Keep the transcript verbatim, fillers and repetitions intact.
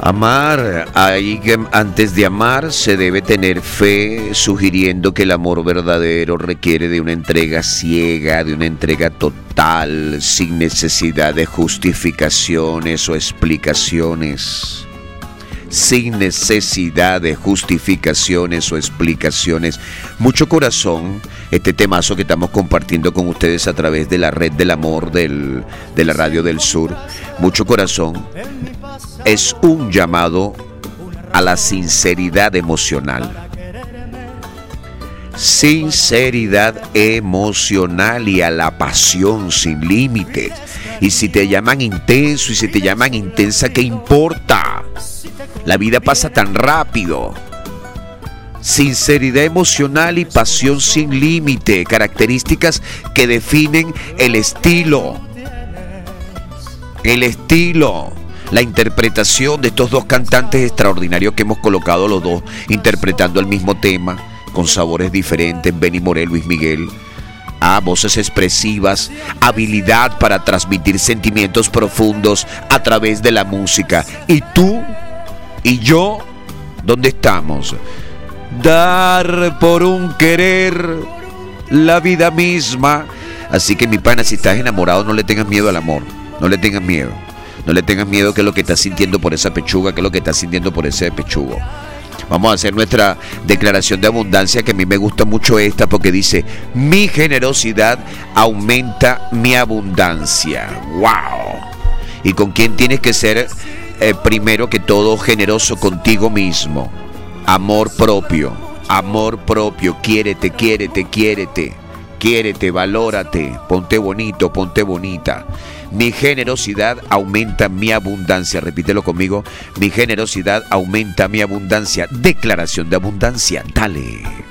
Amar, hay que, antes de amar se debe tener fe, sugiriendo que el amor verdadero requiere de una entrega ciega, de una entrega total, sin necesidad de justificaciones o explicaciones. Sin necesidad de justificaciones o explicaciones. Mucho corazón, este temazo que estamos compartiendo con ustedes a través de la red del amor del, de la Radio del Sur. Mucho corazón es un llamado a la sinceridad emocional. Sinceridad emocional y a la pasión sin límites. Y si te llaman intenso y si te llaman intensa, ¿qué importa? La vida pasa tan rápido. Sinceridad emocional y pasión sin límite, características que definen el estilo. El estilo, la interpretación de estos dos cantantes extraordinarios que hemos colocado los dos interpretando el mismo tema con sabores diferentes, Benny Moré, Luis Miguel. Ah, voces expresivas, habilidad para transmitir sentimientos profundos a través de la música. ¿Y tú? ¿Y yo? ¿Dónde estamos? Dar por un querer la vida misma. Así que mi pana, si estás enamorado, no le tengas miedo al amor. No le tengas miedo. No le tengas miedo que es lo que estás sintiendo por esa pechuga, que es lo que estás sintiendo por ese pechugo. Vamos a hacer nuestra declaración de abundancia, que a mí me gusta mucho esta porque dice: mi generosidad aumenta mi abundancia. ¡Wow! ¿Y con quién tienes que ser? Eh, primero que todo, generoso contigo mismo. Amor propio, amor propio. Quiérete, quiérete, quiérete. Quiérete, valórate. Ponte bonito, ponte bonita. Mi generosidad aumenta mi abundancia. Repítelo conmigo. Mi generosidad aumenta mi abundancia. Declaración de abundancia. Dale.